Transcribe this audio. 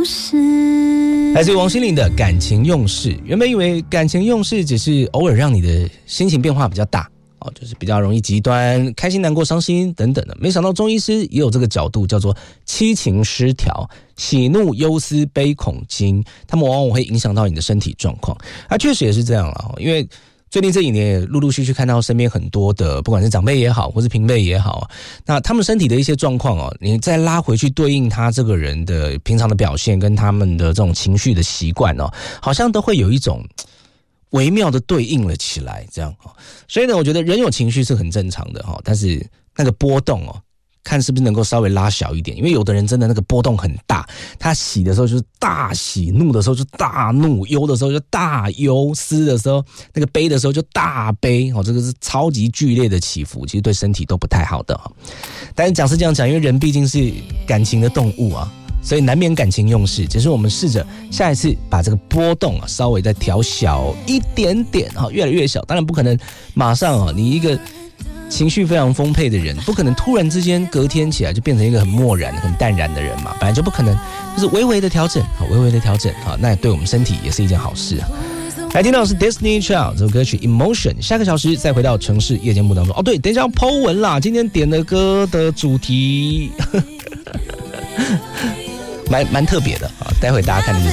事。 来自于王心凌的感情用事。原本以为感情用事只是偶尔让你的心情变化比较大，就是比较容易极端，开心、难过、伤心等等的。没想到中医师也有这个角度，叫做七情失调，喜怒忧思悲恐惊，他们往往会影响到你的身体状况。确实也是这样了，因为最近这几年也陆陆续续看到身边很多的，不管是长辈也好，或是平辈也好，那他们身体的一些状况你再拉回去对应他这个人的平常的表现跟他们的这种情绪的习惯好像都会有一种微妙的对应了起来，这样所以呢，我觉得人有情绪是很正常的但是那个波动看是不是能够稍微拉小一点，因为有的人真的那个波动很大，他喜的时候就是大喜，怒的时候就大怒，忧的时候就大忧，思的时候那个悲的时候就大悲这个是超级剧烈的起伏，其实对身体都不太好的但是讲是这样讲，因为人毕竟是感情的动物所以难免感情用事，只是我们试着下一次把这个波动稍微再调小一点点越来越小。当然不可能马上你一个情绪非常丰沛的人，不可能突然之间隔天起来就变成一个很漠然很淡然的人嘛，本来就不可能，就是微微的调整微微的调整那也对我们身体也是一件好事来听到的是 Destiny Child 这首歌曲 Emotion。 下个小时再回到城市夜节目当中对，等一下要 po 文啦，今天点的歌的主题蛮特别的待会大家看就知道。